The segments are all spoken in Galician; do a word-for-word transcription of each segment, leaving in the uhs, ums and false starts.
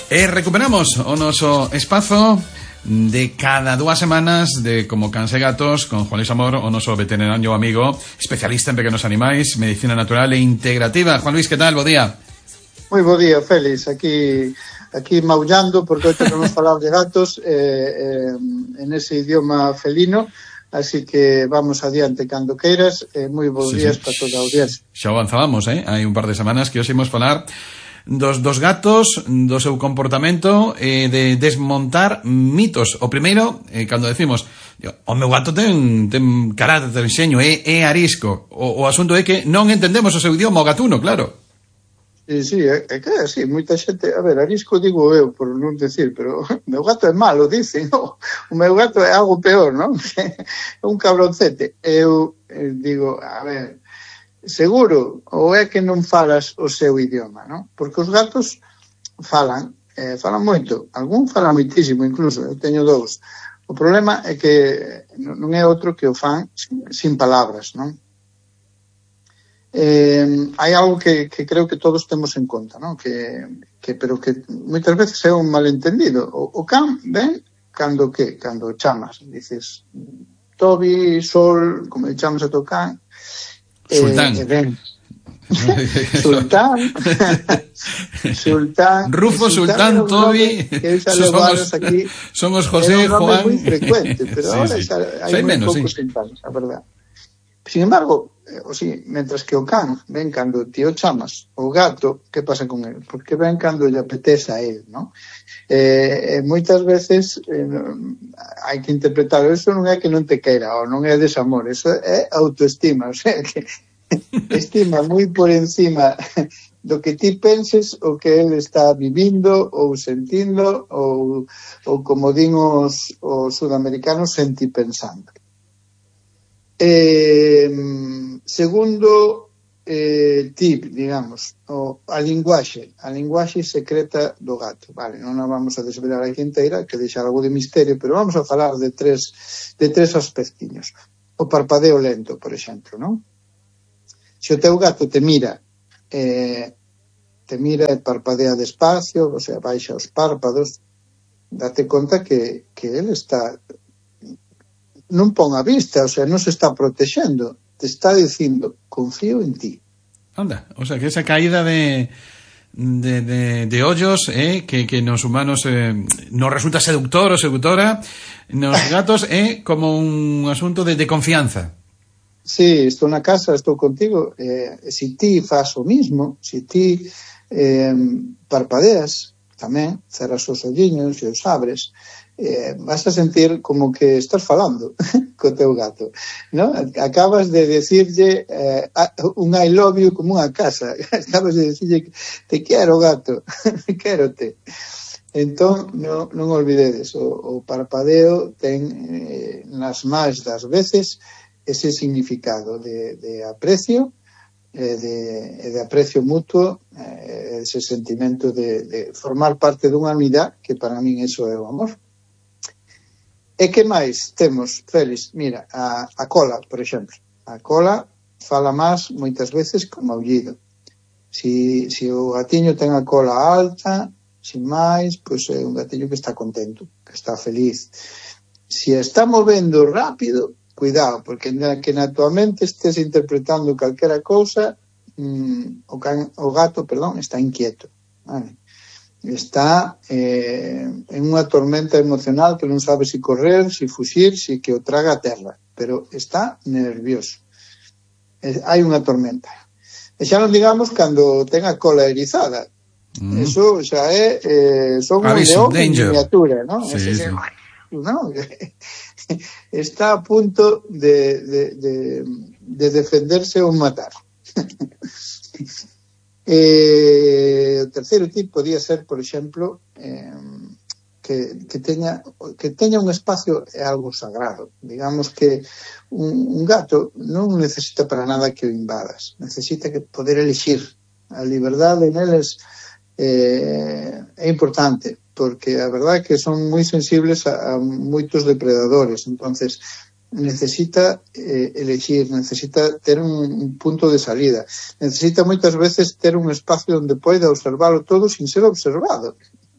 E recuperamos o noso espazo de cada dúas semanas de Como Cans e Gatos con Juan Luis Amor, o noso veterinario amigo, especialista en pequenos animais, medicina natural e integrativa. Juan Luis, que tal? Bo día. Moi bo día, Félix. Aquí aquí maullando porque hoy tenemos falar de gatos eh, eh, en ese idioma felino. Así que vamos adiante cando queiras. Eh, moi bons sí, días sí. para toda a audiencia. Xa avanzábamos, eh? Hai un par de semanas que hoxe imos falar dos, dos gatos, do seu comportamento, eh, de desmontar mitos. O primeiro, eh, cando decimos o meu gato ten, ten carácter, ten xeño, é, é arisco. O, o asunto é que non entendemos o seu idioma, o gatuno, claro. Sí, sí, é, é que é así, moita xente, a ver, arisco digo eu, por non decir, pero o meu gato é malo, dicen, no? O meu gato é algo peor, non? É un cabroncete. Eu eh, digo, a ver, seguro, ou é que non falas o seu idioma, non? Porque os gatos falan, eh, falan moito, algún falan moitísimo, incluso, eu teño dous. O problema é que non é outro que o fan sin, sin palabras, non? Eh, hai algo que, que creo que todos temos en conta, ¿no? que, que pero que moitas veces é un malentendido. O, o can ven cando que? Cando chamas, dices Tobi, Sol, como chamas a to can, Sultán, eh, ven. Sultán Sultán Rufo, Sultán, Tobi, que somos, aquí, somos José, era un Juan, moi frecuente, pero sí, ahora sí. hai moi menos, poucos sí. sultáns, a verdad. Sin embargo, eh, o sí, mentras que o can ven cando ti o chamas, o gato, que pasa con el? Porque ven cando lle apetece a él, ¿no? Eh, eh, moitas veces eh, hai que interpretar, eso non é que non te queira, ou non é desamor, eso é autoestima, o sea, que estima moi por encima do que ti penses o que ele está vivindo ou sentindo ou, ou como din os, os sudamericanos, senti pensando. Eh, segundo eh, tip, digamos, o, a linguaxe, a linguaxe secreta do gato. Vale, non a vamos a desvelar aquí inteira, que deixar algo de misterio, pero vamos a falar de tres, de tres aspectiños. O parpadeo lento, por exemplo, non? Se o teu gato te mira, eh, te mira e parpadea despacio, o sea, baixa os párpados, date conta que, que ele está... non pon a vista, o sea, non se está protexendo, te está dicindo, confío en ti. Anda, o sea, que esa caída de de, de, de ollos, eh, que, que nos humanos eh, nos resulta seductor o seductora, nos gatos é eh, como un asunto de, de confianza. Sí, estou na casa, estou contigo, eh, si ti faz o mismo, si ti eh, parpadeas, tamén, cerras os olliños e os abres, eh, vas a sentir como que estás falando co teu gato, ¿no? Acabas de decirlle eh, un I love you como unha casa, acabas de decirlle te quero, gato, quérote. Entón, non, non olvidedes, o, o parpadeo ten eh, nas máis das veces ese significado de, de aprecio, eh, de, de aprecio mutuo, eh, ese sentimento de, de formar parte dunha unidade, que para min eso é o amor. E que máis temos, Félix? Mira, a, a cola, por exemplo. A cola fala máis moitas veces como aullido. Si, si o gatiño ten a cola alta, sin máis, pois é un gatiño que está contento, que está feliz. Si está movendo rápido, cuidado, porque na, que na tua mente estés interpretando calquera cousa, mmm, o, can, o gato, perdón, está inquieto. Vale? Está eh, en unha tormenta emocional que non sabe si correr, si fuxir, si que o traga a terra, pero está nervioso. Eh, hai unha tormenta. E xa non digamos cando ten a cola erizada. Mm. Eso xa é eh, son un león en miniatura, ¿no? Sí, Ese, sí. ¿no? Está a punto de, de, de, de defenderse ou matar. Eh, o terceiro tipo podía ser, por exemplo, eh, que, que teña que teña un espacio é algo sagrado. Digamos que un, un gato non necesita para nada que o invadas, necesita que poder elixir. A liberdade neles eh, é importante, porque a verdade é que son moi sensibles a, a moitos depredadores, entonces necesita eh, elegir, necesita ter un, un punto de salida, necesita moitas veces ter un espacio onde poida observalo todo sin ser observado.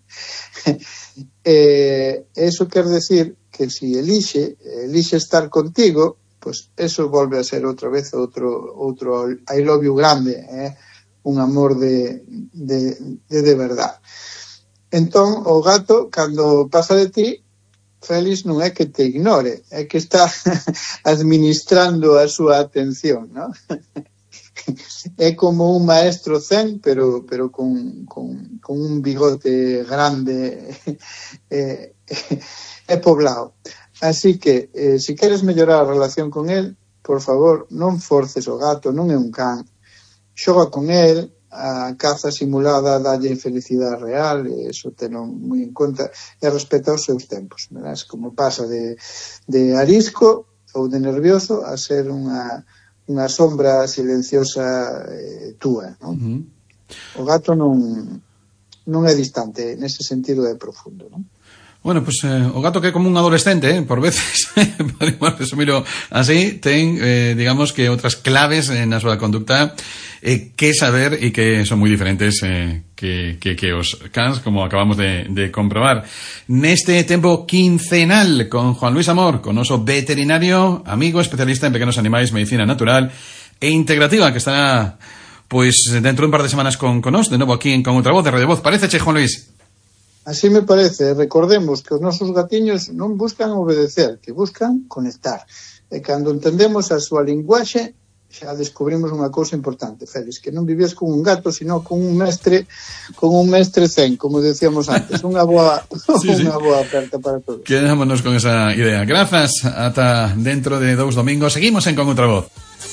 eh, eso quer decir que si elixe, elixe estar contigo, pues eso volve a ser outra vez outro, outro I love you grande, eh? Un amor de, de, de, de verdad. Entón, o gato, cando pasa de ti, Félix, non é que te ignore, é que está administrando a súa atención, ¿no? É como un maestro zen, pero, pero con, con, con un bigote grande e, e poblado. Así que, eh, si queres mellorar a relación con él, por favor, non forces o gato, non é un can. Xoga con él, a caza simulada dalle felicidade real, e iso teno moi en conta, e respeta os seus tempos, verás, como pasa de, de arisco ou de nervioso a ser unha, unha sombra silenciosa eh, túa, non? Uh-huh. O gato non, non é distante, nese sentido é profundo, non? Bueno, pues eh, o gato que é como un adolescente, eh, por veces, podemos resumirlo así, ten, eh, digamos que outras claves eh, na súa conducta eh, que saber e que son moi diferentes eh, que, que, que os cans, como acabamos de, de comprobar. Neste tempo quincenal con Juan Luis Amor, con noso veterinario, amigo, especialista en pequenos animais, medicina natural e integrativa, que estará pues dentro de un par de semanas con, con nos, de novo aquí en Con Outra Voz, de Radio Voz. Paréceche, Juan Luis? Así me parece. Recordemos que os nosos gatiños non buscan obedecer, que buscan conectar. E cando entendemos a súa linguaxe, xa descubrimos unha cousa importante, Félix, que non vivías con un gato, sino con un mestre, con un mestre zen, como decíamos antes. Unha boa, sí, unha sí. boa oferta para todos. Quedámonos con esa idea. Grazas, ata dentro de dous domingos. Seguimos en Con Outra Voz.